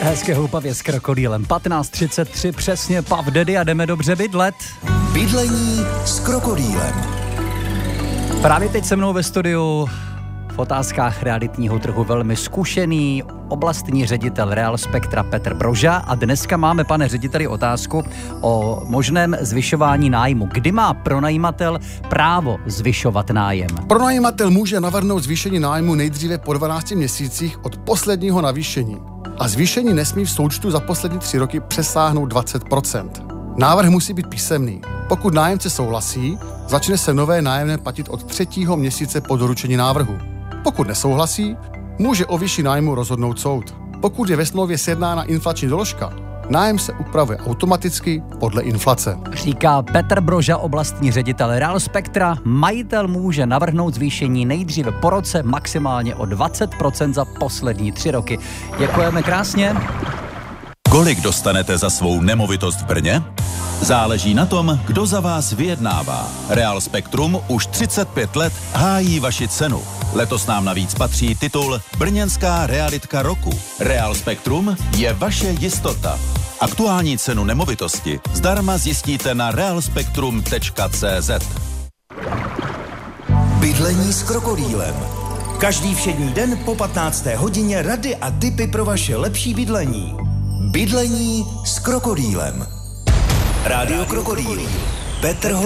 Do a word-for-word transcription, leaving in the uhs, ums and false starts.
Hezké houpavě s krokodýlem. patnáct třicet tři přesně, Puff Daddy a jdeme dobře bydlet. Bydlení s krokodýlem. Právě teď se mnou ve studiu v otázkách realitního trhu velmi zkušený oblastní ředitel Real Spectra Petr Broža a dneska máme, pane řediteli, otázku o možném zvyšování nájmu. Kdy má pronajímatel právo zvyšovat nájem? Pronajímatel může navrhnout zvýšení nájmu nejdříve po dvanácti měsících od posledního navýšení. A zvýšení nesmí v součtu za poslední tři roky přesáhnout dvacet procent. Návrh musí být písemný. Pokud nájemce souhlasí, začne se nové nájemné platit od třetího měsíce po doručení návrhu. Pokud nesouhlasí, může o výši nájmu rozhodnout soud. Pokud je ve smlouvě sjednána inflační doložka, nájem se upravuje automaticky podle inflace. Říká Petr Broža, oblastní ředitel Real Spectra. Majitel může navrhnout zvýšení nejdříve po roce, maximálně o dvacet procent za poslední tři roky. Děkujeme krásně. Kolik dostanete za svou nemovitost v Brně? Záleží na tom, kdo za vás vyjednává. Real Spektrum už třicet pět let hájí vaši cenu. Letos nám navíc patří titul Brněnská realitka roku. Real Spektrum je vaše jistota. Aktuální cenu nemovitosti zdarma zjistíte na realspektrum tečka cé zet. Bydlení s krokodýlem. Každý všední den po patnácté hodině rady a tipy pro vaše lepší bydlení. Bydlení s krokodýlem. Rádio Krokodýl. Petr